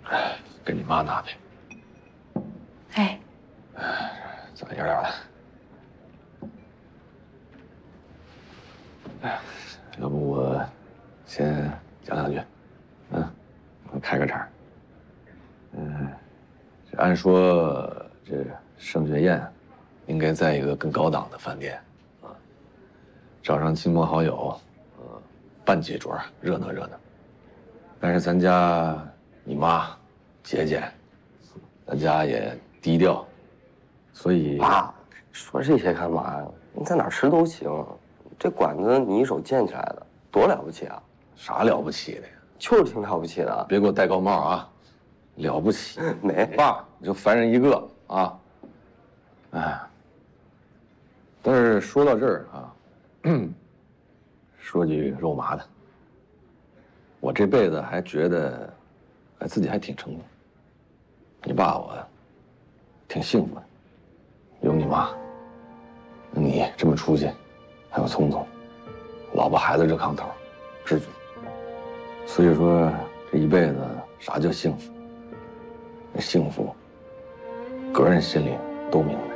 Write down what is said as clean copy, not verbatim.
给你妈拿去。 哎， 咱爷俩的。哎，要不我先讲两句，我开个场。这按说这圣爵宴应该在一个更高档的饭店啊，找上亲朋好友，办几桌，热闹热闹。但是咱家你妈节俭，咱家也低调，所以爸说这些干嘛呀？你在哪儿吃都行，这馆子你一手建起来的，多了不起啊！ 啥了不起的呀？ 就是挺了不起的。 别给我戴高帽啊！了不起， 没爸，你就凡人一个啊！哎，但是说到这儿啊，说句肉麻的，我这辈子还觉得，自己还挺成功。你爸我挺幸福的，有你妈，你这么出息，还有聪聪，老婆孩子热炕头，知足。所以说，这一辈子啥叫幸福？幸福，个人心里都明白。